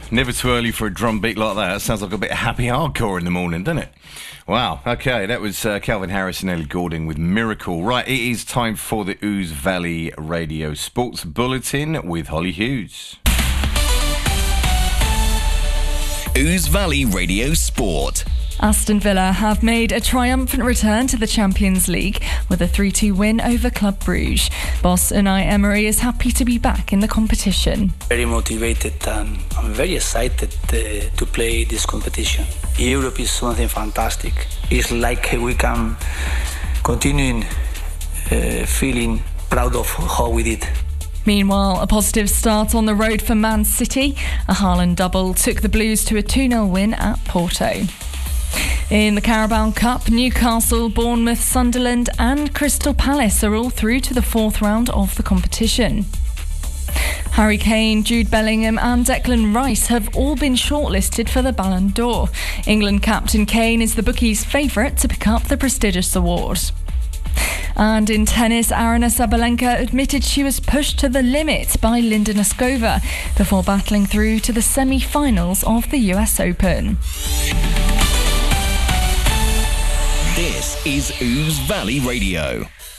Never too early for a drum beat like that. Sounds like a bit of happy hardcore in the morning, doesn't it? Wow. Okay, that was Calvin Harris and Ellie Goulding with Miracle. Right, it is time for the Ouse Valley Radio Sports Bulletin with Holly Hughes. Ouse Valley Radio Sport. Aston Villa have made a triumphant return to the Champions League with a 3-2 win over Club Brugge. Boss Unai Emery is happy to be back in the competition. Very motivated and I'm very excited to play this competition. Europe is something fantastic. It's like we can continue feeling proud of how we did. Meanwhile, a positive start on the road for Man City. A Haaland double took the Blues to a 2-0 win at Porto. In the Carabao Cup, Newcastle, Bournemouth, Sunderland and Crystal Palace are all through to the fourth round of the competition. Harry Kane, Jude Bellingham and Declan Rice have all been shortlisted for the Ballon d'Or. England captain Kane is the bookies' favourite to pick up the prestigious award. And in tennis, Aryna Sabalenka admitted she was pushed to the limit by Linda Noskova before battling through to the semi-finals of the US Open. This is Ouse Valley Radio.